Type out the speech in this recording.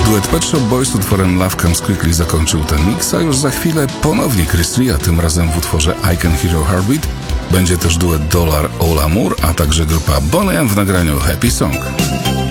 Duet Pet Shop Boys utworem Love Comes Quickly zakończył ten mix, a już za chwilę ponownie Chris Rea, a tym razem w utworze I Can Hear Your Heartbeat. Będzie też duet Dollar All Amour, a także grupa Boney M w nagraniu Happy Song.